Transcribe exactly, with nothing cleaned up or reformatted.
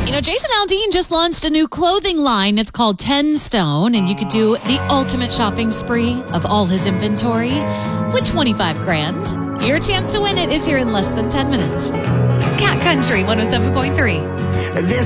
You know, Jason Aldean just launched a new clothing line. It's called ten stone, and you could do the ultimate shopping spree of all his inventory with twenty-five grand. Your chance to win it is here in less than ten minutes. Cat Country one oh seven point three.